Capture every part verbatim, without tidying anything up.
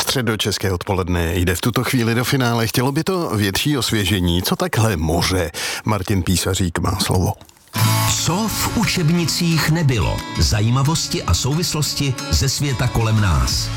Středočeské odpoledne jde v tuto chvíli do finále. Chtělo by to větší osvěžení. Co takhle moře? Martin Písařík má slovo. Co v učebnicích nebylo? Zajímavosti a souvislosti ze světa kolem nás.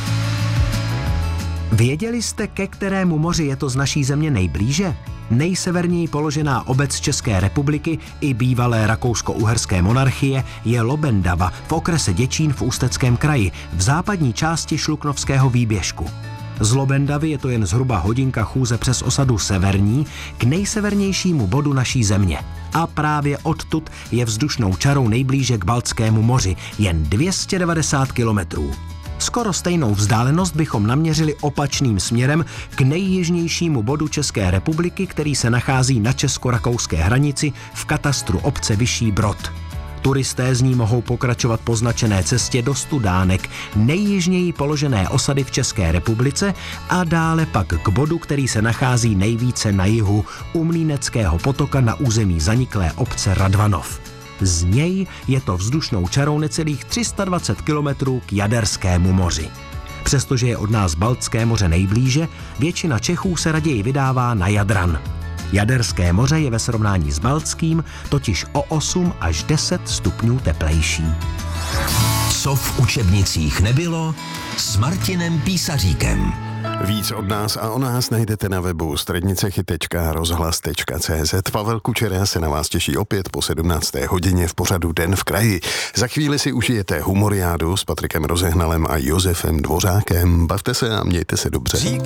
Věděli jste, ke kterému moři je to z naší země nejblíže? Nejseverněji položená obec České republiky i bývalé rakousko-uherské monarchie je Lobendava v okrese Děčín v Ústeckém kraji, v západní části Šluknovského výběžku. Z Lobendavy je to jen zhruba hodinka chůze přes osadu Severní k nejsevernějšímu bodu naší země. A právě odtud je vzdušnou čarou nejblíže k Baltskému moři, jen dvě stě devadesát kilometrů. Skoro stejnou vzdálenost bychom naměřili opačným směrem k nejjižnějšímu bodu České republiky, který se nachází na česko-rakouské hranici v katastru obce Vyšší Brod. Turisté z ní mohou pokračovat po značené cestě do Studánek, nejjižněji položené osady v České republice, a dále pak k bodu, který se nachází nejvíce na jihu, u Mlýneckého potoka na území zaniklé obce Radvanov. Z něj je to vzdušnou čarou necelých tři sta dvacet kilometrů k Jaderskému moři. Přestože je od nás Baltské moře nejblíže, většina Čechů se raději vydává na Jadran. Jaderské moře je ve srovnání s Baltským totiž o osm až deset stupňů teplejší. Co v učebnicích nebylo s Martinem Písaříkem. Víc od nás a o nás najdete na webu střednicechy tečka rozhlas tečka cé zet. Pavel Kučera se na vás těší opět po sedmnácté hodině v pořadu Den v kraji. Za chvíli si užijete humoriádu s Patrikem Rozehnalem a Josefem Dvořákem. Bavte se a mějte se dobře.